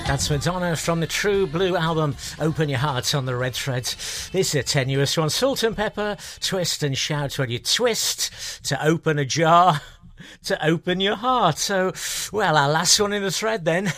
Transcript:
That's Madonna from the True Blue album, Open Your Heart on the Red Thread. This is a tenuous one. Salt and Pepper, twist and shout when you twist to open a jar, to open your heart. So, well, our last one in the thread then.